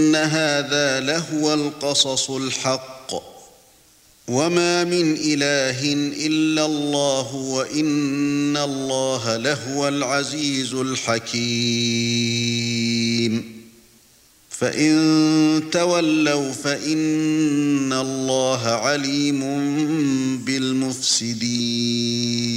إن هذا لهو القصص الحق وما من إله إلا الله وإن الله لهو العزيز الحكيم فإن تولوا فإن الله عليم بالمفسدين